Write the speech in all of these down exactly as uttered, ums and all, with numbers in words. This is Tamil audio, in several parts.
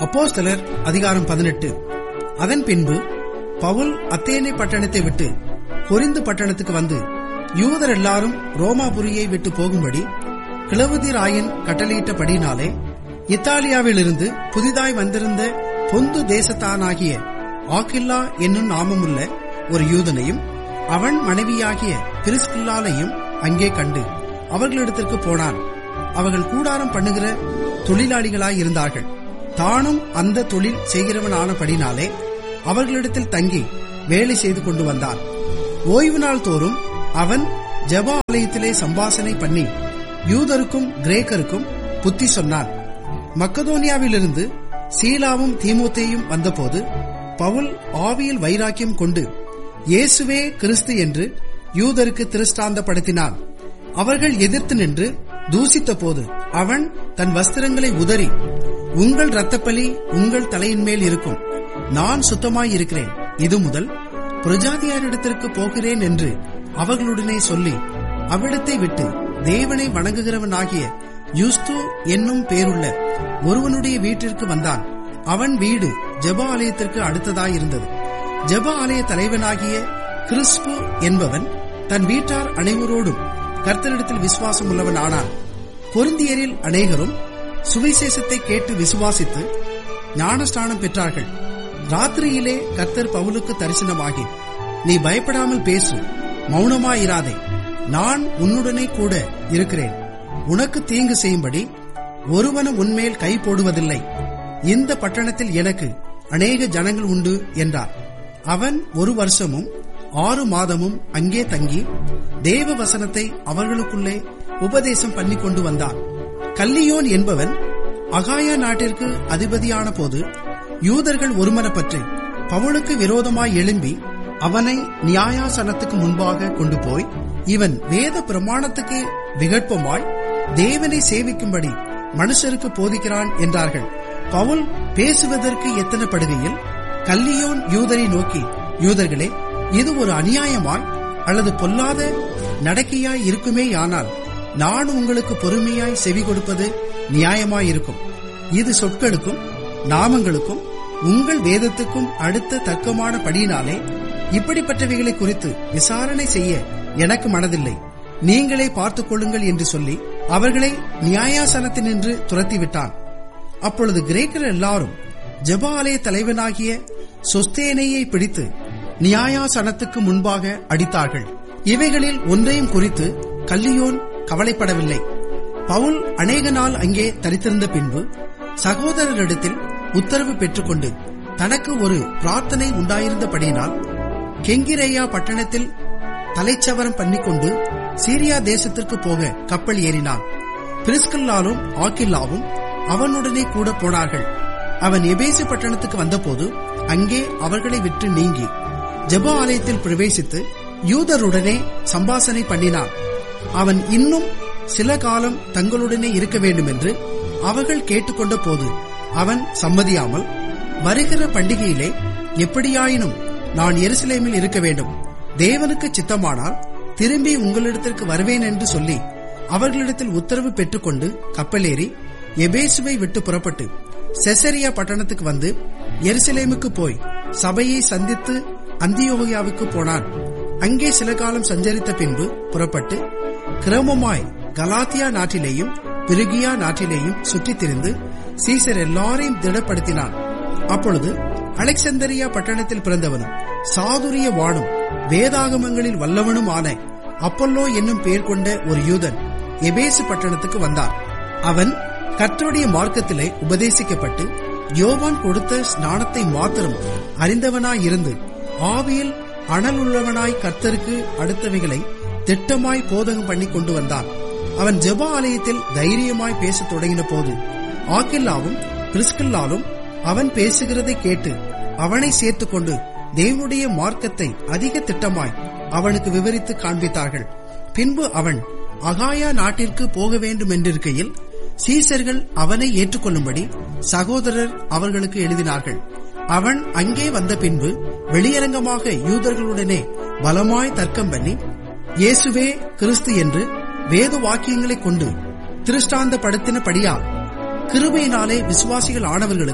அப்போஸ்தலர் அதிகாரம் பதினெட்டு. அதன் பின்பு பவுல் அத்தேனே பட்டணத்தை விட்டு கொரிந்து பட்டணத்துக்கு வந்து யூதர் எல்லாரும் ரோமாபுரியை விட்டு போகும்படி கிளவுதிராயன் கட்டளையிட்டபடினாலே இத்தாலியாவிலிருந்து புதிதாய் வந்திருந்த பொந்து தேசத்தானாகிய ஆக்கில்லா என்னும் நாமமுள்ள ஒரு யூதனையும் அவன் மனைவியாகிய பிரிஸ்கில்லாளையும் அங்கே கண்டு அவர்களிடத்திற்கு போனான். அவர்கள் கூடாரம் பண்ணுகிற தொழிலாளிகளாயிருந்தார்கள். தானும் அந்த தொழில் செய்கிறவனானபடினாலே அவர்களிடத்தில் தங்கி வேலை செய்து கொண்டு வந்தான். ஓய்வு நாள் தோறும் அவன் ஜெப ஆலயத்திலே சம்பாசனை பண்ணி யூதருக்கும் கிரேக்கருக்கும் புத்தி சொன்னான். மக்கதோனியாவிலிருந்து சீலாவும் தீமோத்தேயும் வந்தபோது பவுல் ஆவியில் வைராக்கியம் கொண்டு இயேசுவே கிறிஸ்து என்று யூதருக்கு திருஷ்டாந்தப்படுத்தினான். அவர்கள் எதிர்த்து நின்று தூசித்த போது அவன் தன் வஸ்திரங்களை உதறி, உங்கள் இரத்தப்பலி உங்கள் தலையின் மேல் இருக்கும், நான் சுத்தமாயிருக்கிறேன், இது முதல் பிரஜாதியாரிடத்திற்கு போகிறேன் என்று அவர்களுடனே சொல்லி அவ்விடத்தை விட்டு தேவனை வணங்குகிறவனாகிய யூஸ்து என்னும் பேருள்ள ஒருவனுடைய வீட்டிற்கு வந்தான். அவன் வீடு ஜெப ஆலயத்திற்கு அடுத்ததாயிருந்தது. ஜெப ஆலய தலைவனாகிய கிறிஸ்பு என்பவன் தன் வீட்டார் அனைவரோடும் கர்த்தரிடத்தில் விசுவாசம் உள்ளவன் ஆனான். கொரிந்தியரில் அநேகரும் சுவிசேஷத்தை கேட்டு விசுவாசித்து ஞானஸ்நானம் பெற்றார்கள். ராத்திரியிலே கர்த்தர் பவுலுக்கு தரிசனமாகி, நீ பயப்படாமல் பேசு, மௌனமாயிராதே, நான் உன்னுடனே கூட இருக்கிறேன், உனக்கு தீங்கு செய்யும்படி ஒருவனும் உன்மேல் கை போடுவதில்லை, இந்த பட்டணத்தில் எனக்கு அநேக ஜனங்கள் உண்டு என்றார். அவன் ஒரு வருஷமும் ஆறு மாதமும் அங்கே தங்கி தேவ வசனத்தை அவர்களுக்குள்ளே உபதேசம் பண்ணி கொண்டு வந்தான். கல்லியோன் என்பவன் அகாயா நாட்டிற்கு அதிபதியான போது யூதர்கள் ஒருமனப்பற்றி பவுலுக்கு விரோதமாய் எழும்பி அவனை நியாயாசனத்துக்கு முன்பாக கொண்டு போய், இவன் வேத பிரமாணத்துக்கு விகற்பமாய் தேவனை சேவிக்கும்படி மனுஷருக்கு போதிக்கிறான் என்றார்கள். பவுல் பேசுவதற்கு எத்தனைப்படுகையில் கல்லியோன் யூதரை நோக்கி, யூதர்களே, இது ஒரு அநியாயமாய் அல்லது பொல்லாத நடக்கையாய் இருக்குமேயானால் நான் உங்களுக்கு பொறுமையாய் செவி கொடுப்பது நியாயமாயிருக்கும். இது சொற்களுக்கும் நாமங்களுக்கும் உங்கள் வேதத்துக்கும் அடுத்த தர்க்கமான படியினாலே இப்படிப்பட்டவைகளை குறித்து விசாரணை செய்ய எனக்கு மனதில்லை, நீங்களே பார்த்துக் கொள்ளுங்கள் என்று சொல்லி அவர்களை நியாயாசனத்தினின்று துரத்திவிட்டான். அப்பொழுது கிரேக்கர் எல்லாரும் ஜெப ஆலய தலைவனாகிய சொஸ்தேனையை பிடித்து நியாயாசனத்துக்கு முன்பாக அடித்தார்கள். இவைகளில் ஒன்றையும் குறித்து கல்லியோன் கவலைப்படவில்லை. பவுல் அநேக நாள் அங்கே தரித்திருந்த பின்பு சகோதரரிடத்தில் உத்தரவு பெற்றுக்கொண்டு தனக்கு ஒரு பிரார்த்தனை உண்டாயிருந்தபடியினால் கெங்கிரேயா பட்டணத்தில் தலைச்சவரம் பண்ணிக்கொண்டு சீரியா தேசத்திற்கு போக கப்பல் ஏறினான். பிரிஸ்கில்லாலும் ஆக்கில்லாவும் அவனுடனே கூட போனார்கள். அவன் எபேசு பட்டணத்துக்கு வந்தபோது அங்கே அவர்களை விட்டு நீங்கி ஜெப ஆலயத்தில் பிரவேசித்து யூதருடனே சம்பாசனை பண்ணினான். அவன் இன்னும் சில காலம் தங்களுடனே இருக்க வேண்டும் என்று அவர்கள் கேட்டுக்கொண்ட போது அவன் சம்மதியாமல், வருகிற பண்டிகையிலே எப்படியாயினும் நான் எருசலேமில் இருக்க வேண்டும், தேவனுக்கு சித்தமானால் திரும்பி உங்களிடத்திற்கு வருவேன் என்று சொல்லி அவர்களிடத்தில் உத்தரவு பெற்றுக்கொண்டு கப்பலேறி எபேசுவை விட்டு புறப்பட்டு செசரியா பட்டணத்துக்கு வந்து எருசலேமுக்கு போய் சபையை சந்தித்து அந்தியோகியாவுக்கு போனான். அங்கே சில காலம் சஞ்சரித்த பின்பு புறப்பட்டு கிரமமாய் கலாத்தியா நாட்டிலேயும் பிரிகியா நாட்டிலேயும் சுற்றித் திரிந்து சீசர் எல்லாரையும் திடப்படுத்தினான். அப்பொழுது அலெக்சந்தரியா பட்டணத்தில் பிறந்தவனும் சாதுரிய வானும் வேதாகமங்களில் வல்லவனும் ஆன அப்பல்லோ என்னும் பெயர் கொண்ட ஒரு யூதன் எபேசு பட்டணத்துக்கு வந்தான். அவன் கர்த்தருடைய மார்க்கத்திலே உபதேசிக்கப்பட்டு யோவான் கொடுத்த ஸ்நானத்தை மாத்திரம் அறிந்தவனாயிருந்து ஆவியில் அனல் உள்ளவனாய் கர்த்தருக்கு அடுத்தவைகளை திட்டமாய் போதகம் பண்ணி கொண்டு வந்தான். அவன் ஜெப ஆலயத்தில் தைரியமாய் பேசத் தொடங்கின போது ஆக்கில்லாவும் பிரிஸ்கில்லாலும் அவன் பேசுகிறதை கேட்டு அவனை சேர்த்துக் கொண்டு தேவனுடைய மார்க்கத்தை அதிக திட்டமாய் அவனுக்கு விவரித்து காண்பித்தார்கள். பின்பு அவன் அகாயா நாட்டிற்கு போக வேண்டும் என்றிருக்கையில் சீசர்கள் அவனை ஏற்றுக்கொள்ளும்படி சகோதரர் அவர்களுக்கு எழுதினார்கள். அவன் அங்கே வந்த பின்பு வெளியரங்கமாக யூதர்களுடனே பலமாய் தர்க்கம் பண்ணி இயேசுவே கிறிஸ்து என்று வேத வாக்கியங்களை கொண்டு திருஷ்டாந்தப்படுத்தினபடியால் கிருபையினாலே விசுவாசிகள் ஆனவர்களுக்கு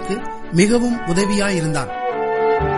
மிகவும் உதவியாயிருந்தான்.